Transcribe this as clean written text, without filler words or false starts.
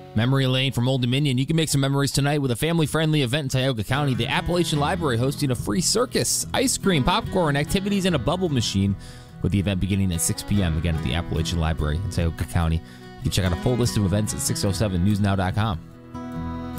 Memory Lane from Old Dominion. You can make some memories tonight with a family-friendly event in Tioga County. The Appalachian Library hosting a free circus, ice cream, popcorn, activities, and a bubble machine, with the event beginning at 6 p.m. again at the Appalachian Library in Tioga County. You can check out a full list of events at 607newsnow.com.